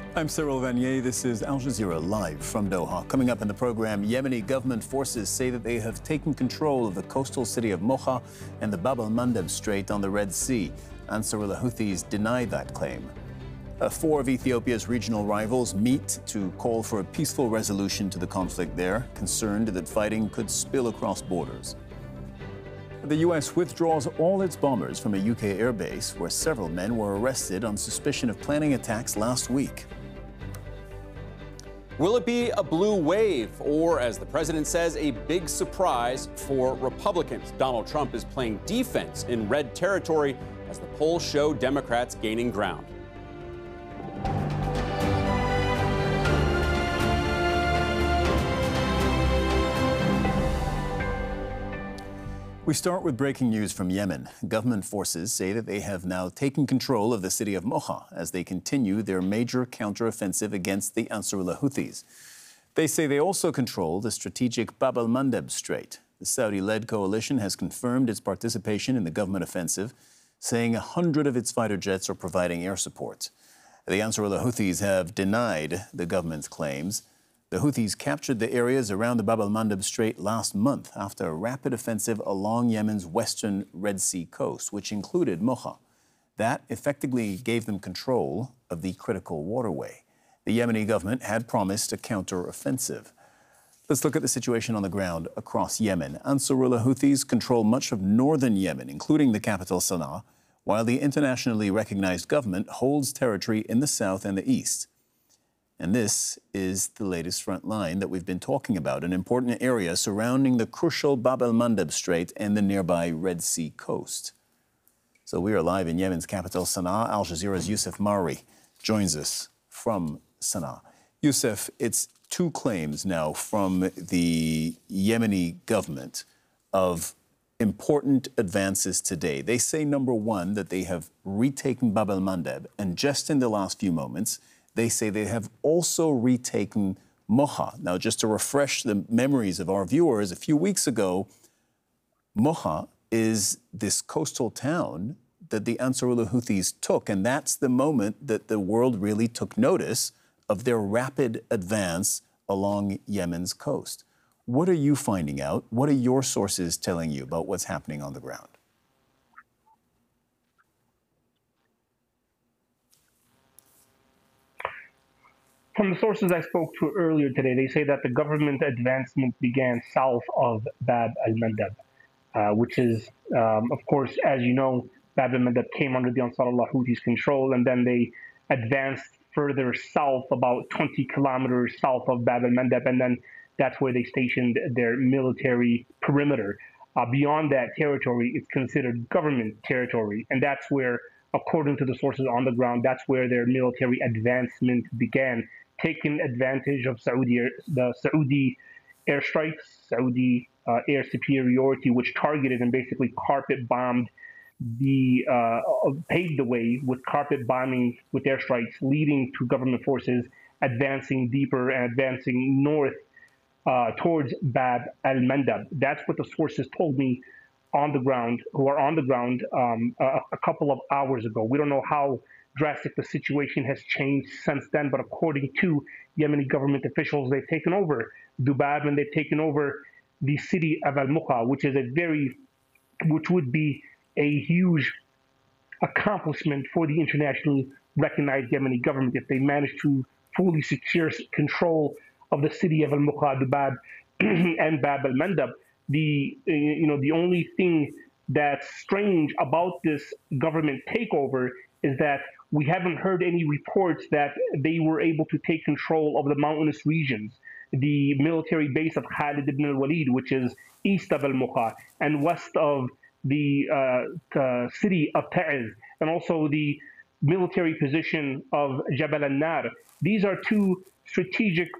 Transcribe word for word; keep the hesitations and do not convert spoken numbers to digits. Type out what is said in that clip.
I'm Cyril Vanier. This is Al Jazeera live from Doha. Coming up in the program, Yemeni government forces say that they have taken control of the coastal city of Mocha and the Bab al-Mandeb Strait on the Red Sea. Ansarullah Houthis deny that claim. Uh, four of Ethiopia's regional rivals meet to call for a peaceful resolution to the conflict there, concerned that fighting could spill across borders. The U S withdraws all its bombers from a U K airbase where several men were arrested on suspicion of planning attacks last week. Will it be a blue wave or, as the president says, a big surprise for Republicans? Donald Trump is playing defense in red territory as the polls show Democrats gaining ground. We start with breaking news from Yemen. Government forces say that they have now taken control of the city of Mocha as they continue their major counteroffensive against the Ansarullah Houthis. They say they also control the strategic Bab al-Mandeb Strait. The Saudi-led coalition has confirmed its participation in the government offensive, saying a hundred of its fighter jets are providing air support. The Ansarullah Houthis have denied the government's claims. The Houthis captured the areas around the Bab al-Mandeb Strait last month after a rapid offensive along Yemen's western Red Sea coast, which included Mocha. That effectively gave them control of the critical waterway. The Yemeni government had promised a counter-offensive. Let's look at the situation on the ground across Yemen. Ansarullah Houthis control much of northern Yemen, including the capital Sana'a, while the internationally recognized government holds territory in the south and the east. And this is the latest front line that we've been talking about, an important area surrounding the crucial Bab al-Mandeb Strait and the nearby Red Sea coast. So we are live in Yemen's capital, Sana'a. Al Jazeera's Youssef Mauri joins us from Sana'a. Youssef, it's two claims now from the Yemeni government of important advances today. They say, number one, that they have retaken Bab al-Mandeb, and just in the last few moments, they say they have also retaken Mocha. Now, just to refresh the memories of our viewers, a few weeks ago, Mocha is this coastal town that the Ansarullah Houthis took, and that's the moment that the world really took notice of their rapid advance along Yemen's coast. What are you finding out? What are your sources telling you about what's happening on the ground? From the sources I spoke to earlier today, they say that the government advancement began south of Bab al-Mandeb, uh, which is, um, of course, as you know, Bab al-Mandeb came under the Ansarullah Houthis' control, and then they advanced further south, about twenty kilometers south of Bab al-Mandeb, and then that's where they stationed their military perimeter. Uh, beyond that territory, it's considered government territory, and that's where, according to the sources on the ground, that's where their military advancement began, taking advantage of Saudi, the Saudi airstrikes, Saudi uh, air superiority, which targeted and basically carpet bombed the, uh, paved the way with carpet bombing with airstrikes, leading to government forces advancing deeper and advancing north uh, towards Bab al-Mandeb. That's what the sources told me on the ground, who are on the ground um, a, a couple of hours ago. We don't know how drastic the situation has changed since then, but according to Yemeni government officials, they've taken over Dubab and they've taken over the city of Al-Muqa, which is a very, which would be a huge accomplishment for the internationally recognized Yemeni government if they manage to fully secure control of the city of Al-Muqa, Dubab, and Bab al-Mandeb. The you know the only thing that's strange about this government takeover is that we haven't heard any reports that they were able to take control of the mountainous regions, the military base of Khalid ibn al-Walid, which is east of Al-Muqa and west of the uh, uh, city of Ta'ez, and also the military position of Jabal al-Nar. These are two strategic